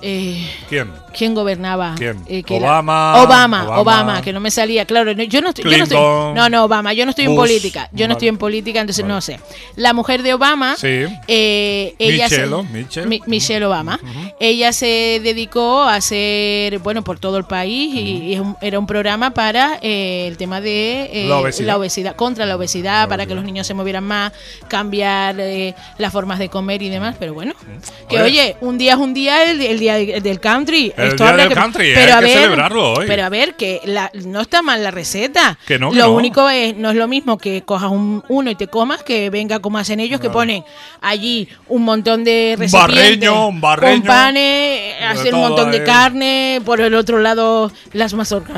¿Quién gobernaba? ¿Quién? Obama, que no me salía. Claro, yo no estoy. Obama, yo no estoy en política. Yo no estoy en política, entonces no sé. La mujer de Obama, ella Michelle Obama, ella se dedicó a hacer, por todo el país y era un programa para el tema de la obesidad, contra la obesidad, para que los niños se movieran más, cambiar las formas de comer y demás, pero bueno, oye, un día es un día, el día del country. El día del country, pero hay que celebrarlo hoy. Pero a ver, que no está mal la receta. Que no, lo único es, no es lo mismo que cojas uno y te comas, que venga como hacen ellos, que ponen allí un montón de recipientes, un barreño, con panes, hacen un montón de carne, por el otro lado las mazorcas.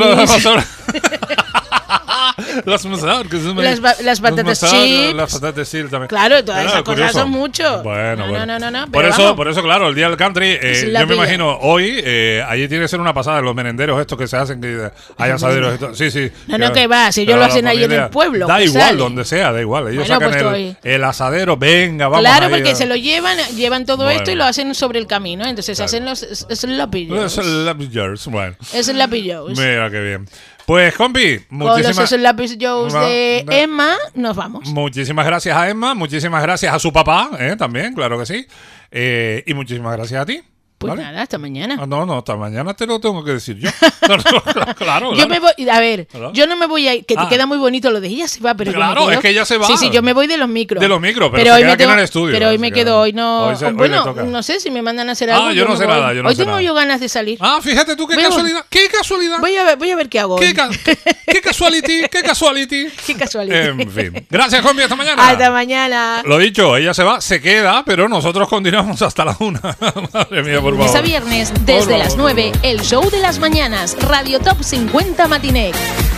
Las patatas chips. Las patatas chips también. Claro, todas esas cosas son mucho. Bueno. No. Por eso, claro, el día del country, yo me imagino hoy, allí tiene que ser una pasada, los merenderos estos que se hacen, que hay asaderos. Sí. No, que va, si ellos lo hacen ahí en el pueblo. Da igual, donde sea, da igual. Ellos sacan el asadero, venga, vamos. Claro, porque se lo llevan todo esto y lo hacen sobre el camino. Entonces hacen los slapillos. Slapillos. Mira qué bien. Pues, compi, muchísimas gracias. Con los lápiz Joes de Emma, nos vamos. Muchísimas gracias a Emma, muchísimas gracias a su papá, también, claro que sí. Y muchísimas gracias a ti. Pues nada, hasta mañana. No, hasta mañana te lo tengo que decir yo. Claro. Yo me voy, a ver, yo no me voy a ir, que te queda muy bonito lo de ella se va, pero claro, yo me quedo. Es que ella se va. Sí, yo me voy de los micros. Pero hoy me quedo en el estudio. Pero hoy me quedo, hoy no. No sé si me mandan a hacer algo. Yo no sé nada. Hoy tengo yo ganas de salir. Fíjate tú, qué casualidad. ¡Qué casualidad! Voy a ver qué hago. ¡Qué casuality! ¡Qué casuality! ¡Qué casuality! En fin. Gracias, compi, hasta mañana. Hasta mañana. Lo dicho, ella se va, se queda, pero nosotros continuamos hasta la 1. Madre mía, por favor. Lunes a viernes, desde las 9, el show de las mañanas, Radio Top 50 Matiné.